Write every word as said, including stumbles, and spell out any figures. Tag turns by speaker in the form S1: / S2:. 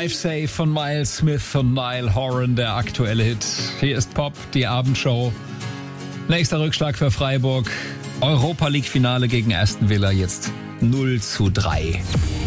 S1: Drive Safe von Miles Smith und Niall Horan, der aktuelle Hit. Hier ist Pop, die Abendshow. Nächster Rückschlag für Freiburg. Europa League Finale gegen Aston Villa, jetzt null zu drei.